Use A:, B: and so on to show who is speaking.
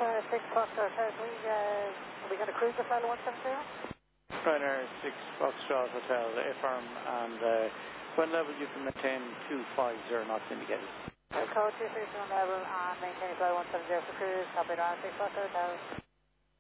A: 6 Foxtrot Hotel, we got a cruise to file 170?
B: Ryanair 6 Foxtrot Hotel, affirm, and when level you can maintain 250 knots indicated.
A: Code 231 level and maintain flight 170 for cruise, copy Ryanair 6 Foxtrot Hotel.